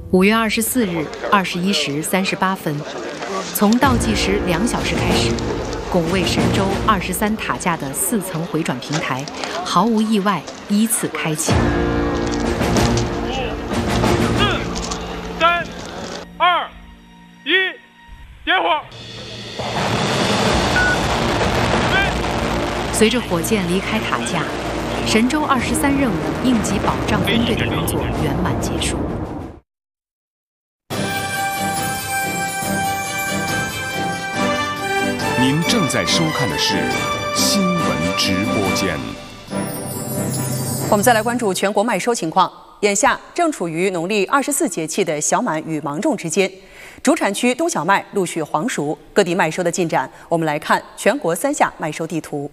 5月24日21时38分，从倒计时2小时开始，拱卫神舟23塔架的4层回转平台毫无意外依次开启。 5、4、3、2、1，点火！ 随着火箭离开塔架，神舟23任务应急保障分队的工作圆满结束。 您正在收看的是新闻直播间。 我们再来关注全国麦收情况。眼下正处于农历24节气的小满与芒种之间，主产区冬小麦陆续黄熟，各地麦收的进展，我们来看全国3下麦收地图。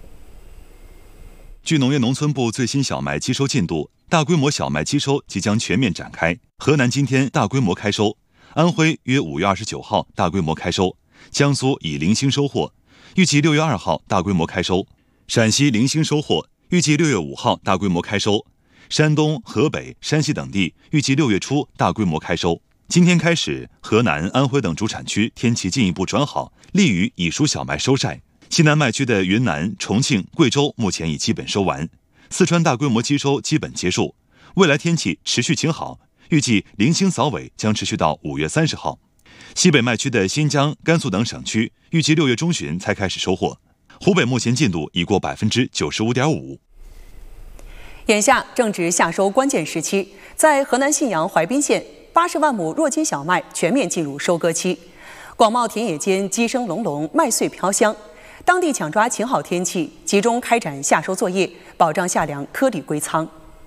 据农业农村部最新小麦机收进度，大规模小麦机收即将全面展开。河南今天大规模开收，安徽约5月29号大规模开收，江苏已零星收获，预计6月2号大规模开收；陕西零星收获，预计6月5号大规模开收；山东、河北、山西等地预计6月初大规模开收。今天开始，河南、安徽等主产区天气进一步转好，利于已熟小麦收晒。西南麦区的云南、重庆、贵州目前已基本收完，四川大规模机收基本结束，未来天气持续晴好，预计零星早尾将持续到5月30号。西北麦区的新疆、甘肃等省区预计6月中旬才开始收获，湖北目前进度已过95.5%。 眼下正值夏收关键时期，在河南信阳淮滨县，80万亩弱筋小麦全面进入收割期，广袤田野间鸡声隆隆，麦穗飘香。当地抢抓晴好天气，集中开展夏收作业，保障夏粮颗粒归仓。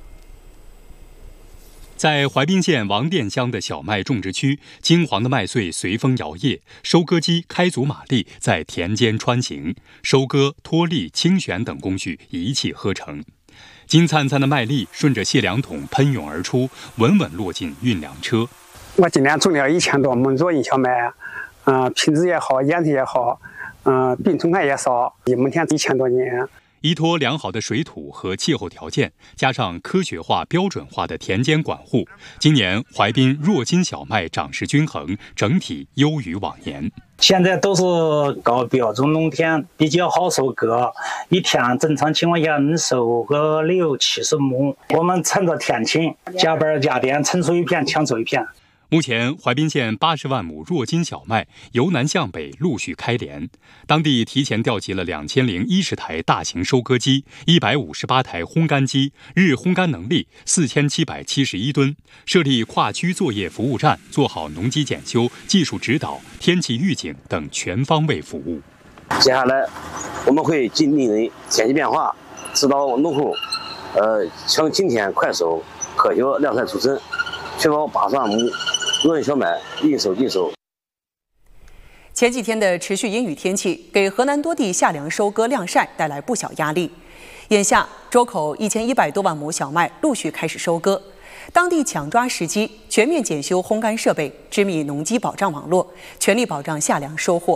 在淮滨县王店乡的小麦种植区，金黄的麦穗随风摇曳，收割机开足马力在田间穿行，收割、脱粒、清选等工序一气呵成。金灿灿的麦粒顺着卸粮桶喷涌而出，稳稳落进运粮车。 我今年种了1000多亩弱筋小麦，品质也好，颜色也好，病虫害也少，目前1000多斤。 依托良好的水土和气候条件，加上科学化、标准化的田间管护，今年淮滨弱筋小麦长势均衡，整体优于往年。 现在都是高标准农田，比较好收割，一天正常情况下能收个60-70亩。我们趁着天晴，加班加点，晨收一片，抢收一片。 目前，淮滨县80万亩弱筋小麦由南向北陆续开镰，当地提前调集了2010台大型收割机、158台烘干机，日烘干能力4771吨，设立跨区作业服务站，做好农机检修、技术指导、天气预警等全方位服务。 接下来，我们会紧盯天气变化，指导农户，抢今天快收，科学量产出审，确保80万亩弱筋小麦应收尽收。 前几天的持续阴雨天气，给河南多地夏粮收割晾晒带来不小压力。眼下，周口1100多万亩小麦陆续开始收割，当地抢抓时机，全面检修烘干设备，织密农机保障网络，全力保障夏粮收获。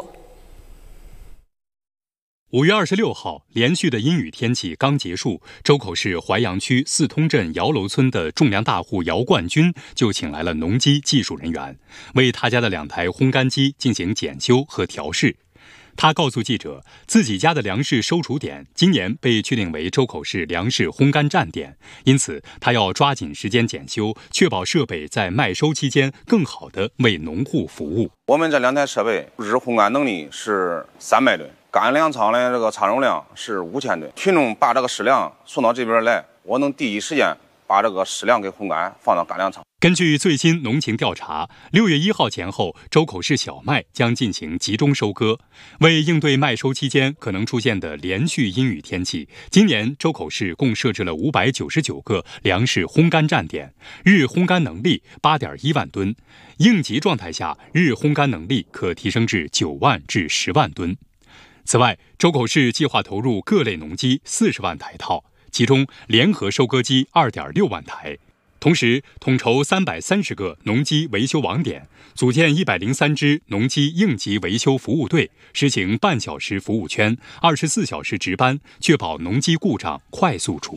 5月26号，连续的阴雨天气刚结束，周口市淮阳区四通镇姚楼村的种粮大户姚冠军就请来了农机技术人员，为他家的2台烘干机进行检修和调试。他告诉记者，自己家的粮食收储点今年被确定为周口市粮食烘干站点，因此他要抓紧时间检修，确保设备在麦收期间更好地为农户服务。 我们这2台设备日烘干能力是300吨。干粮仓的这个仓容量是5000吨，群众把这个湿粮送到这边来，我能第一时间把这个湿粮给烘干，放到干粮仓。 根据最新农情调查，6月1号前后，周口市小麦将进行集中收割。为应对麦收期间可能出现的连续阴雨天气，今年周口市共设置了599个粮食烘干站点，日烘干能力8.1万吨，应急状态下日烘干能力可提升至9万至10万吨。此外，周口市计划投入各类农机40万台套，其中联合收割机2.6万台。同时，统筹330个农机维修网点，组建103支农机应急维修服务队，实行半小时服务圈、24小时值班，确保农机故障快速处